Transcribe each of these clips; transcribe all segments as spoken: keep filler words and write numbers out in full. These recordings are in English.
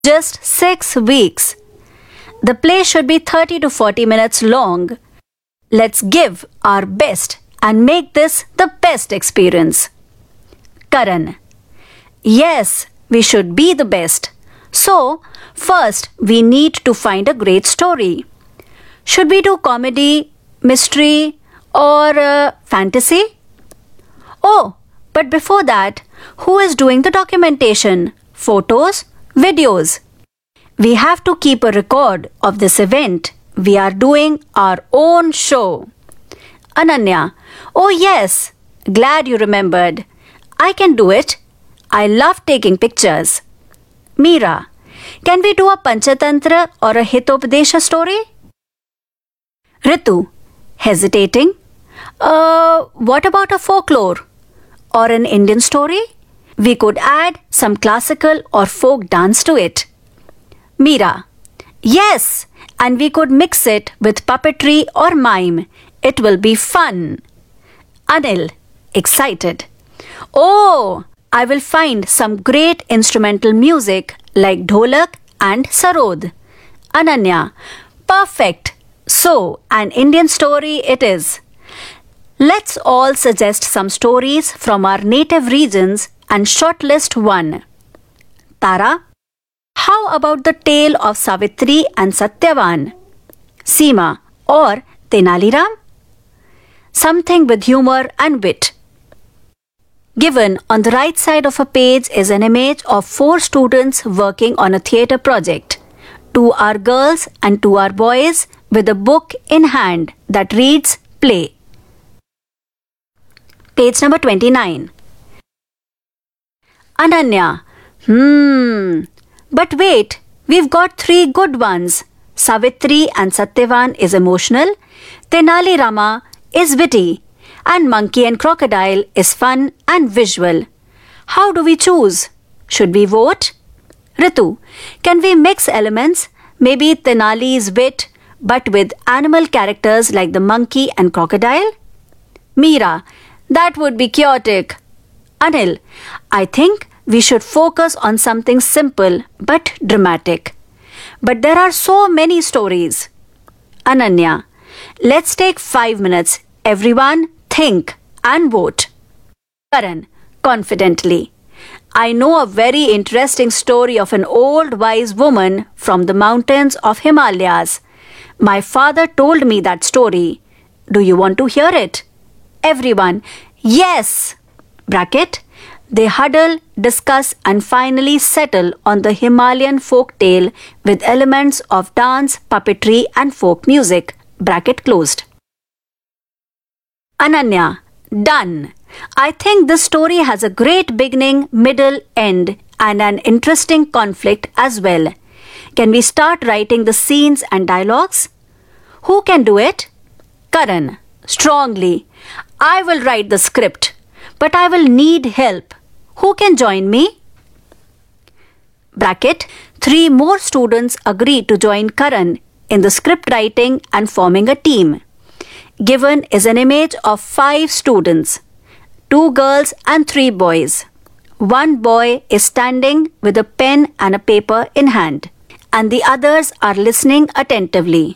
Just six weeks. The play should be thirty to forty minutes long. Let's give our best and make this the best experience. Karan. Yes, we should be the best. So, first we need to find a great story. Should we do comedy, mystery, or uh, fantasy? Oh, but before that, who is doing the documentation? Photos, videos? We have to keep a record of this event. We are doing our own show. Ananya. Oh yes, glad you remembered. I can do it. I love taking pictures. Meera. Can we do a Panchatantra or a Hitopadesha story? Ritu. Hesitating. Uh, what about a folklore? Or an Indian story? We could add some classical or folk dance to it. Meera. Yes, and we could mix it with puppetry or mime. It will be fun. Anil. Excited. Oh, I will find some great instrumental music like dholak and sarod. Ananya. Perfect. So, an Indian story it is. Let's all suggest some stories from our native regions and shortlist one. Tara. How about the tale of Savitri and Satyavan? Seema or Tenali Ram? Something with humor and wit. Given on the right side of a page is an image of four students working on a theatre project. Two are girls and two are boys with a book in hand that reads Play. Page number twenty-nine. Ananya. Hmm. But wait, we've got three good ones. Savitri and Satyavan is emotional. Tenali Rama is witty. And Monkey and Crocodile is fun and visual. How do we choose? Should we vote? Ritu. Can we mix elements? Maybe Tenali's wit, but with animal characters like the monkey and crocodile? Meera. That would be chaotic. Anil. I think we should focus on something simple but dramatic. But there are so many stories. Ananya. Let's take five minutes. Everyone think and vote. Karan. Confidently. I know a very interesting story of an old wise woman from the mountains of Himalayas. My father told me that story. Do you want to hear it? Everyone. Yes. Bracket. They huddle, discuss and finally settle on the Himalayan folk tale with elements of dance, puppetry and folk music. Bracket closed. Ananya. Done. I think this story has a great beginning, middle, end and an interesting conflict as well. Can we start writing the scenes and dialogues? Who can do it? Karan. Strongly. I will write the script, but I will need help. Who can join me? Bracket. Three more students agree to join Karan in the script writing and forming a team. Given is an image of five students. Two girls and three boys. One boy is standing with a pen and a paper in hand, and the others are listening attentively.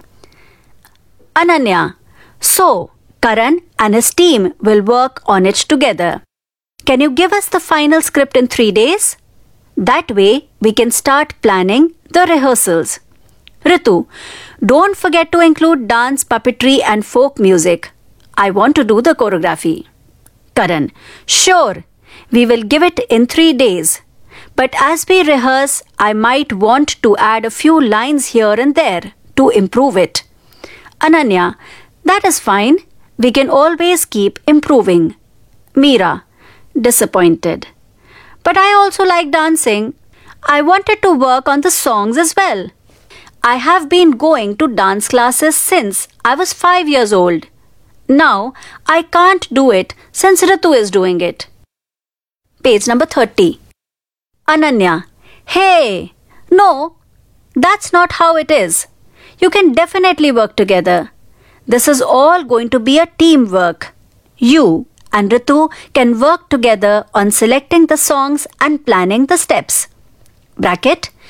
Ananya. So, Karan and his team will work on it together. Can you give us the final script in three days? That way, we can start planning the rehearsals. Ritu. Don't forget to include dance, puppetry and folk music. I want to do the choreography. Karan. Sure. We will give it in three days. But as we rehearse, I might want to add a few lines here and there to improve it. Ananya. That is fine. We can always keep improving. Meera. Disappointed. But I also like dancing. I wanted to work on the songs as well. I have been going to dance classes since I was five years old. Now, I can't do it since Ritu is doing it. Page number thirty. Ananya. Hey! No, that's not how it is. You can definitely work together. This is all going to be a teamwork. You and Ritu can work together on selecting the songs and planning the steps. Bracket.